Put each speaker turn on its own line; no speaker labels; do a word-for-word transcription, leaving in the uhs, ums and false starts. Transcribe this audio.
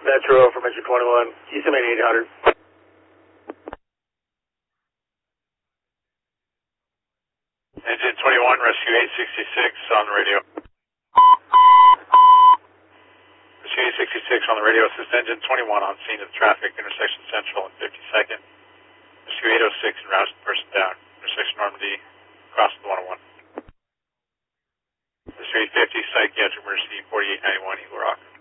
Metro from Engine twenty-one, East Main eight hundred.
Engine twenty-one, rescue eight sixty-six on the radio. Rescue eight sixty-six on the radio, assist engine twenty-one on scene of traffic, intersection Central and fifty-second. Rescue eight oh six and route the person down, intersection Normandy, across the one oh one. Rescue eight fifty, psychiatric emergency forty-eight ninety-one, Eagle Rock.